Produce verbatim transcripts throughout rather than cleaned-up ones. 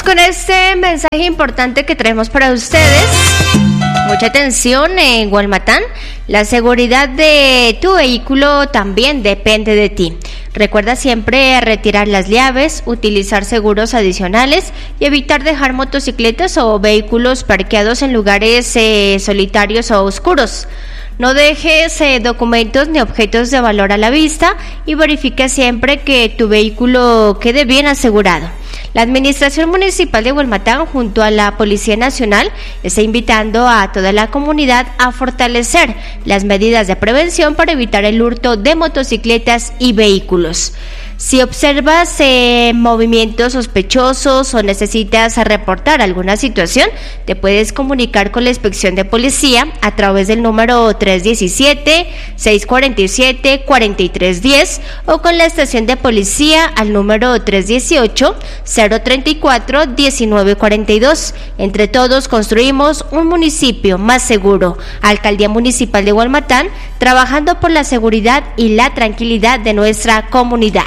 con este mensaje importante que traemos para ustedes. Mucha atención en Gualmatán. La seguridad de tu vehículo también depende de ti. Recuerda siempre retirar las llaves, utilizar seguros adicionales y evitar dejar motocicletas o vehículos parqueados en lugares eh, solitarios o oscuros. No dejes eh, documentos ni objetos de valor a la vista y verifica siempre que tu vehículo quede bien asegurado. La Administración Municipal de Gualmatán, junto a la Policía Nacional, está invitando a toda la comunidad a fortalecer las medidas de prevención para evitar el hurto de motocicletas y vehículos. Si observas eh, movimientos sospechosos o necesitas reportar alguna situación, te puedes comunicar con la Inspección de Policía a través del número tres diecisiete, seis cuarenta y siete, cuarenta y tres diez o con la estación de policía al número tres dieciocho, cero treinta y cuatro, diecinueve cuarenta y dos. Entre todos construimos un municipio más seguro. Alcaldía Municipal de Gualmatán, trabajando por la seguridad y la tranquilidad de nuestra comunidad.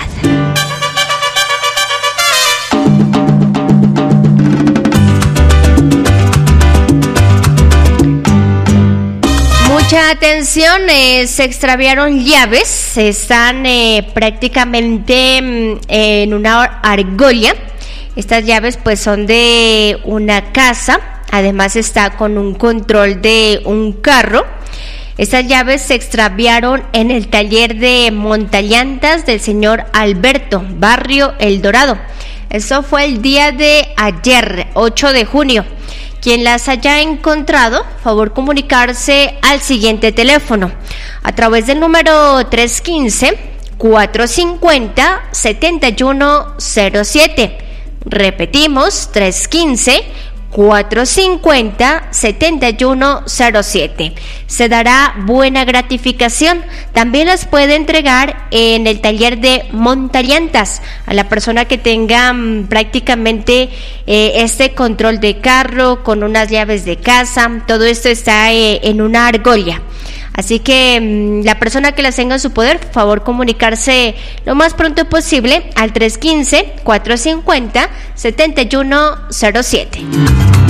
Mucha atención, eh, se extraviaron llaves, están eh, prácticamente mm, en una argolla. Estas llaves pues son de una casa, además está con un control de un carro. Estas llaves se extraviaron en el taller de montallantas del señor Alberto, barrio El Dorado. Eso fue el día de ayer, ocho de junio. Quien las haya encontrado, favor comunicarse al siguiente teléfono a través del número tres uno cinco, cuatro cinco cero, siete uno cero siete. Repetimos, tres uno cinco, cuatro cinco cero, siete uno cero siete. Se dará buena gratificación. También las puede entregar en el taller de montallantas a la persona que tenga um, prácticamente eh, este control de carro con unas llaves de casa. Todo esto está eh, en una argolla. Así que mmm, la persona que las tenga en su poder, por favor comunicarse lo más pronto posible al tres uno cinco, cuatro cinco cero, siete uno cero siete.